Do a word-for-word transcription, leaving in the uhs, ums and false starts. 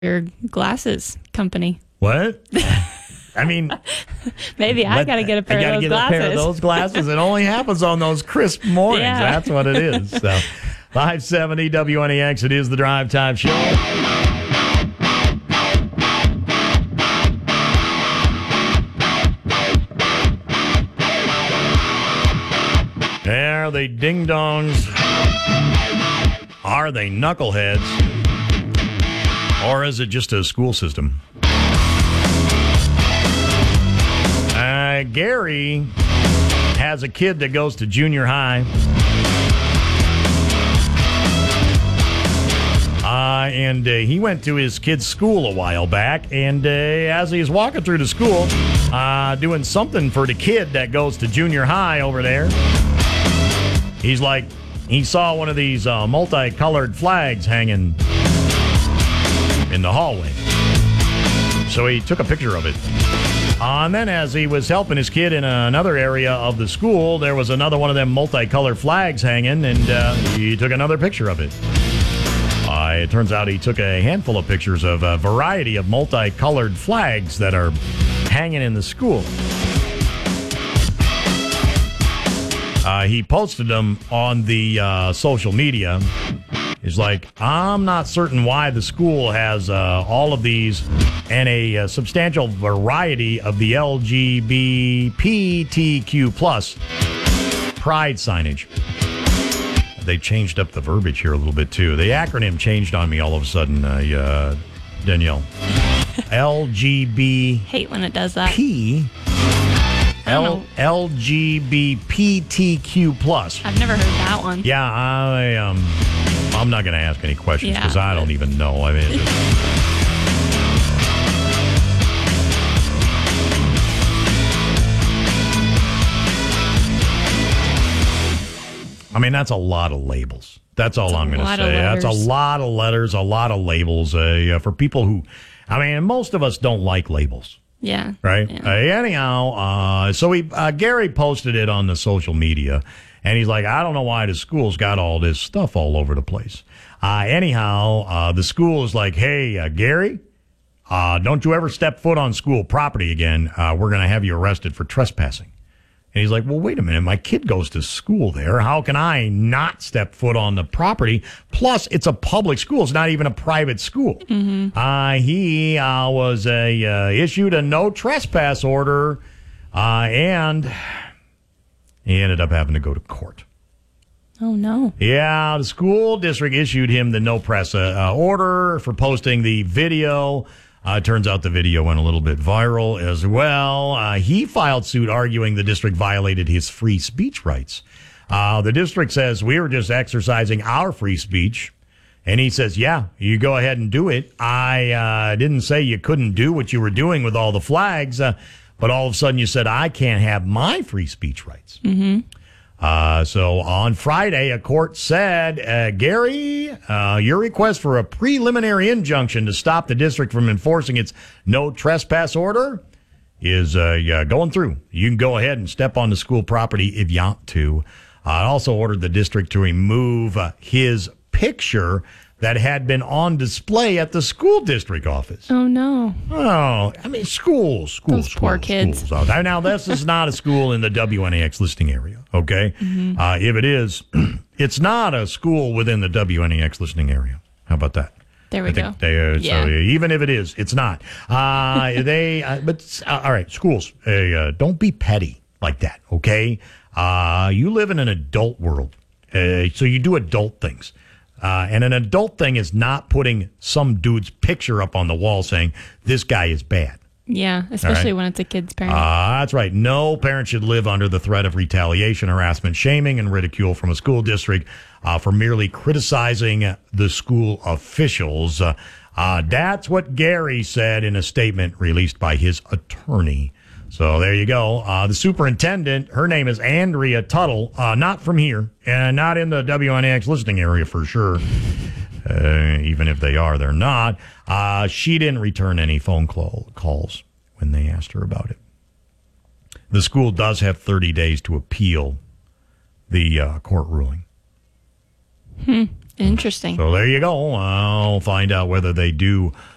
your glasses company. What? I mean, maybe I got to get a pair I gotta of those get glasses. a pair of those glasses. It only happens on those crisp mornings. Yeah. That's what it is. So, five seventy W N E X. It is the Drive Time Show. Are they ding-dongs? Are they knuckleheads? Or is it just a school system? Uh, Gary has a kid that goes to junior high. Uh, and uh, he went to his kid's school a while back. And uh, as he was walking through the school, uh, doing something for the kid that goes to junior high over there, he's like, he saw one of these uh, multicolored flags hanging in the hallway. So he took a picture of it. Uh, and then as he was helping his kid in another area of the school, there was another one of them multicolored flags hanging, and uh, he took another picture of it. Uh, it turns out he took a handful of pictures of a variety of multicolored flags that are hanging in the school. Uh, he posted them on the uh, social media. He's like, I'm not certain why the school has uh, all of these and a, a substantial variety of the L G B T Q plus pride signage. They changed up the verbiage here a little bit, too. The acronym changed on me all of a sudden, uh, uh, Danielle. L G B P. Hate when it does that. L L G B T Q plus. I've never heard that one. Yeah, I um, I'm not going to ask any questions because Yeah, I don't even know. I mean, it just, I mean, that's a lot of labels. That's all That's I'm a going to lot of say. That's a letters. lot of letters, a lot of labels. Uh, yeah, for people who, I mean, most of us don't like labels. Yeah. Right. Yeah. Uh, anyhow, uh, so he uh, Gary posted it on the social media, and he's like, I don't know why the school's got all this stuff all over the place. Uh, anyhow, uh, the school is like, hey, uh, Gary, uh, don't you ever step foot on school property again. Uh, we're going to have you arrested for trespassing. And he's like, well, wait a minute. My kid goes to school there. How can I not step foot on the property? Plus, it's a public school. It's not even a private school. Mm-hmm. Uh, he uh, was a, uh, issued a no trespass order, uh, and he ended up having to go to court. Oh, no. Yeah, the school district issued him the no press uh, uh, order for posting the video. Uh, turns out the video went a little bit viral as well. Uh, he filed suit arguing the district violated his free speech rights. Uh, the district says we were just exercising our free speech. And he says, yeah, you go ahead and do it. I uh, didn't say you couldn't do what you were doing with all the flags, uh, but all of a sudden you said I can't have my free speech rights. Mm-hmm. Uh, so on Friday, a court said, uh, Gary, uh, your request for a preliminary injunction to stop the district from enforcing its no trespass order is uh, yeah, going through. You can go ahead and step on the school property if you want to. Uh, it also ordered the district to remove uh, his picture that had been on display at the school district office. Oh, no. Oh, I mean, schools, schools, Those schools, poor kids. schools. Now, now, this is not a school in the W N A X listing area, okay? Mm-hmm. Uh, if it is, it's not a school within the W N A X listing area. How about that? There we I go. think they, uh, Yeah. So even if it is, it's not. Uh, they, uh, but uh, all right, schools, hey, uh, don't be petty like that, okay? Uh, you live in an adult world, uh, so you do adult things. Uh, and an adult thing is not putting some dude's picture up on the wall saying, this guy is bad. Yeah, especially All right. when it's a kid's parent. Uh, that's right. No parent should live under the threat of retaliation, harassment, shaming, and ridicule from a school district uh, for merely criticizing the school officials. Uh, uh, that's what Gary said in a statement released by his attorney. So there you go. Uh, the superintendent, her name is Andrea Tuttle, uh, not from here, and not in the W N A X listing area for sure. Uh, even if they are, they're not. Uh, she didn't return any phone call, calls when they asked her about it. The school does have thirty days to appeal the uh, court ruling. Hmm. Interesting. So there you go. I'll find out whether they do